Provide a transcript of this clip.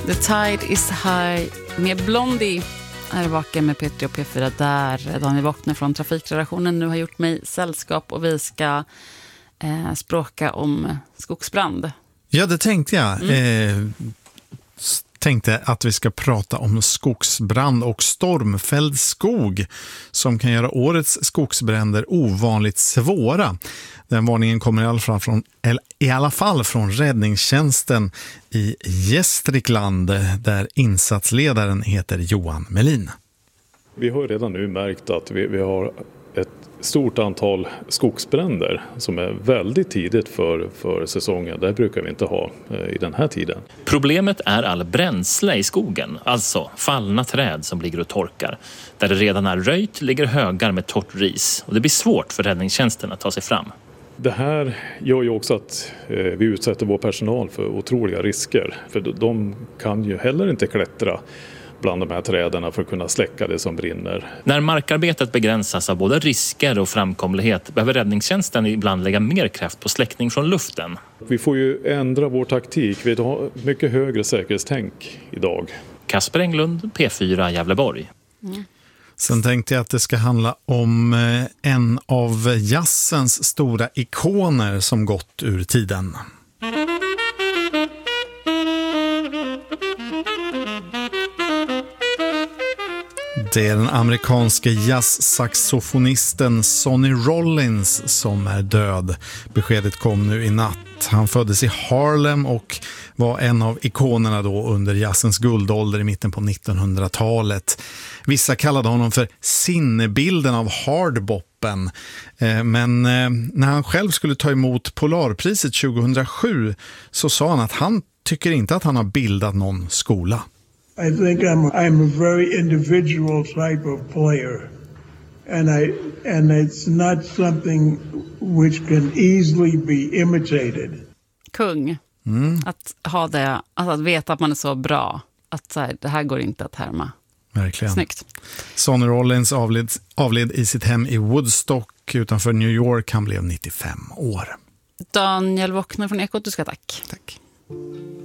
The Tide is High med Blondie är vaken med P3 och P4 där Daniel Wockner från Trafikredaktionen nu har gjort mig sällskap och vi ska språka om skogsbrand. Ja, det tänkte jag. Tänkte att vi ska prata om skogsbrand och stormfälld skog som kan göra årets skogsbränder ovanligt svåra. Den varningen kommer i alla fall från räddningstjänsten i Gästrikland där insatsledaren heter Johan Melin. Vi har ju redan nu märkt att vi har ett stort antal skogsbränder som är väldigt tidigt för säsongen. Det brukar vi inte ha i den här tiden. Problemet är all bränsle i skogen, alltså fallna träd som ligger och torkar. Där det redan är röjt ligger högar med torrt ris och det blir svårt för räddningstjänsten att ta sig fram. Det här gör ju också att vi utsätter vår personal för otroliga risker. För de kan ju heller inte klättra bland de här träden för att kunna släcka det som brinner. När markarbetet begränsas av både risker och framkomlighet behöver räddningstjänsten ibland lägga mer kraft på släckning från luften. Vi får ju ändra vår taktik. Vi har mycket högre säkerhetstänk idag. Kasper Englund, P4 Gävleborg. Sen tänkte jag att det ska handla om en av jazzens stora ikoner som gått ur tiden. Det är den amerikanske jazzsaxofonisten Sonny Rollins som är död. Beskedet kom nu i natt. Han föddes i Harlem och var en av ikonerna då under jazzens guldålder i mitten på 1900-talet. Vissa kallade honom för sinnebilden av hardboppen. Men när han själv skulle ta emot Polarpriset 2007 så sa han att han tycker inte att han har bildat någon skola. I think I'm a very individual type of player, and it's not something which can easily be imitated. Kung. Att ha det, alltså att veta att man är så bra att så här, det här går inte att härma. Verkligen. Snyggt. Sonny Rollins avled i sitt hem i Woodstock utanför New York. Han blev 95 år. Daniel Wockner från Ekot, du ska tack. Tack.